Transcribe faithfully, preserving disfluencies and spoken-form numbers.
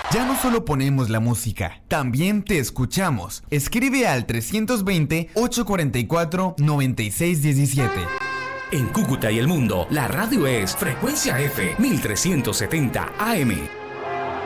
Ya no solo ponemos la música, también te escuchamos. Escribe al trescientos veinte, ochocientos cuarenta y cuatro, noventa y seis diecisiete. En Cúcuta y el mundo, la radio es Frecuencia F mil trescientos setenta A M.